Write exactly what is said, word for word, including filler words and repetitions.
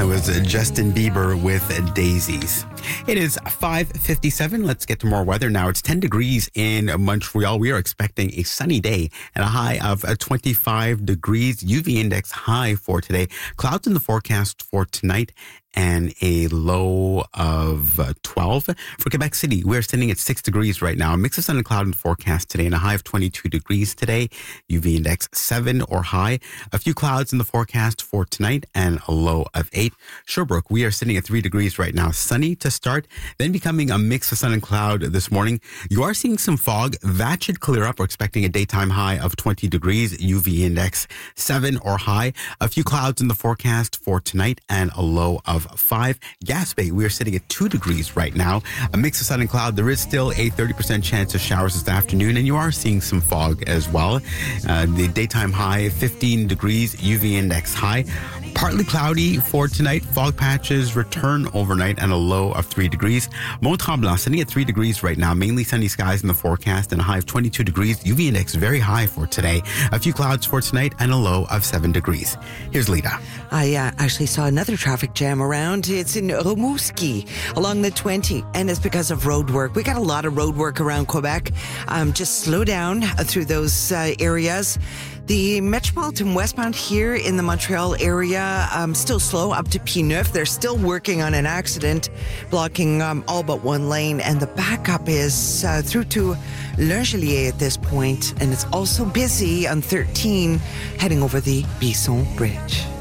That was Justin Bieber with Daisies. It is five fifty-seven. Let's get to more weather now. It's ten degrees in Montreal. We are expecting a sunny day and a high of twenty-five degrees. U V index high for today. Clouds in the forecast for tonight and a low of twelve. For Quebec City, we're sitting at six degrees right now. A mix of sun and cloud in the forecast today and a high of twenty-two degrees today. U V index seven or high. A few clouds in the forecast for tonight and a low of eight. Sherbrooke, we are sitting at three degrees right now. Sunny to start, then becoming a mix of sun and cloud this morning. You are seeing some fog. That should clear up. We're expecting a daytime high of twenty degrees. U V index seven or high. A few clouds in the forecast for tonight and a low of five. Gaspé, we are sitting at two degrees right now. A mix of sun and cloud. There is still a thirty percent chance of showers this afternoon, and you are seeing some fog as well. Uh, the daytime high, fifteen degrees. U V index high. Partly cloudy for tonight. Fog patches return overnight and a low of three degrees. Mont-Tremblant sitting at three degrees right now. Mainly sunny skies in the forecast and a high of twenty-two degrees. U V index very high for today. A few clouds for tonight and a low of seven degrees. Here's Lita. I uh, actually saw another traffic jam around. It's in Rimouski along the twenty, and it's because of road work. We got a lot of road work around Quebec. Um, just slow down through those uh, areas. The Metropolitan westbound here in the Montreal area, um, still slow up to P nine. They're still working on an accident, blocking um, all but one lane, and the backup is uh, through to L'Angelier at this point, and it's also busy on thirteen heading over the Bisson Bridge.